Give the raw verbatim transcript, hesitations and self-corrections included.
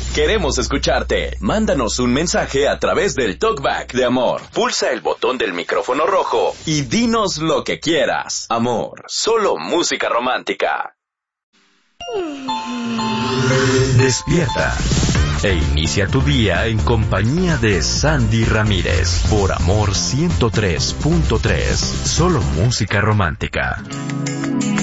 Queremos escucharte. Mándanos un mensaje a través del Talkback de Amor. Pulsa el botón del micrófono rojo y dinos lo que quieras. Amor, solo música romántica. Despierta e inicia tu día en compañía de Sandy Ramírez por Amor ciento tres punto tres. Solo música romántica.